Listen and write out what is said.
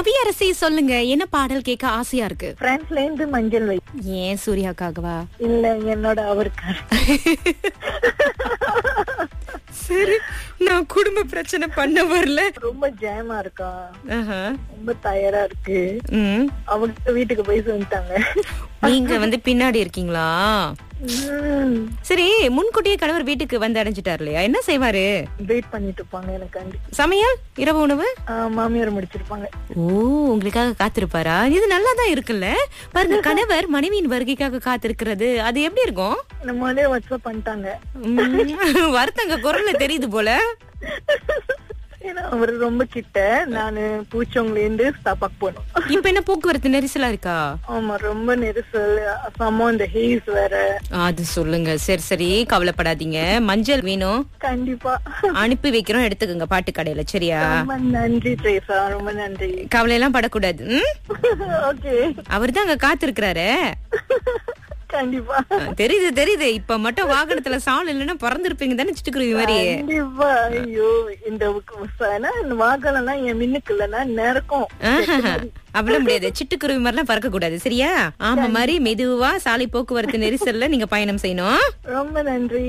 கவியரசி சொல்லுங்க, என்ன பாடல் கேட்க ஆசையா இருக்கு? பிரான்ஸ்ல இருந்து மஞ்சள் வை. ஏன் சூர்யாக்காகவா? இல்ல, என்னோட அவருக்காக. சரி, நான் குடும்ப பிரச்சனை பண்ண வரல. ரொம்ப ஜாமா இருக்கா, ஆஹா. ரொம்ப டயர்டா இருக்கு. ம். அவங்க வீட்டுக்கு போய் சொல்லிட்டாங்க. நீங்க பின்னாடி இருக்கீங்களா? ம். சரி, முன்கூட்டியே கணவர் வீட்டுக்கு வந்து அடைஞ்சிட்டாரு இல்லையா? என்ன செய்வாரு? வெயிட் பண்ணிட்டு இருப்பாங்க எனக்காண்டி. சமையல், இரவு உணவு மாமியார் முடிச்சிருப்பாங்க. ஓ, உங்களுக்காக காத்திருப்பாரா? இது நல்லாதான் இருக்குல்ல. பாருங்க, கணவர் மனைவியின் வருகைக்காக காத்திருக்கிறது, அது எப்படி இருக்கும்? நம்ம அதே வாட்ஸ்அப் பண்ணிட்டாங்க. வருத்தங்க குரல்ல தெரியுது போல. ஏன்னா அவரு ரொம்ப கிட்ட, நானு பூச்சவங்கள இருந்து ஸ்டாப்பாக் போனோம். இப்ப என்ன போக்குவரத்து நெரிசலா இருக்கா? ஆமா, ரொம்ப நெரிசல். சமம், இந்த ஹேஸ் வேற. அது சொல்லுங்க. சரி சரி, கவலைப்படாதீங்க. மஞ்சள் வேணும், கண்டிப்பா அனுப்பி வைக்கிறோம், எடுத்துக்கோங்க பாட்டு கடையில. சரியா? ரொம்ப நன்றி ட்ரேசா, ரொம்ப நன்றி. கவலை எல்லாம் படக்கூடாது. ஓகே, அவர் தான் அங்க காத்திருக்கிறாரு. கண்டிப்பா. தெரியுது தெரியுது. இப்ப மட்டும் வாகனத்துல சால் இல்லன்னா பறந்துருப்பீங்க தானே, சிட்டுக்குருவி மாதிரி. கண்டிப்பா. ஐயோ, இந்த வாகனம் என் மின்னுக்கு இல்லன்னா நேரக்கும் அவ்வளவு முடியாது. சிட்டுக்குருவி மாதிரிலாம் பறக்க கூடாது. சரியா? ஆமா, மாதிரி மெதுவா சாலை போக்குவரத்து நெரிசல்ல நீங்க பயணம் செய்யணும். ரொம்ப நன்றி.